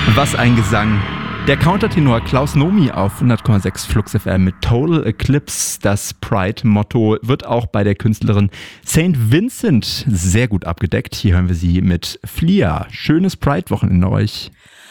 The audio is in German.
Was ein Gesang. Der Countertenor Klaus Nomi auf 100,6 Flux FM mit Total Eclipse. Das Pride-Motto wird auch bei der Künstlerin St. Vincent sehr gut abgedeckt. Hier hören wir sie mit Flia. Schönes Pride-Wochenende euch.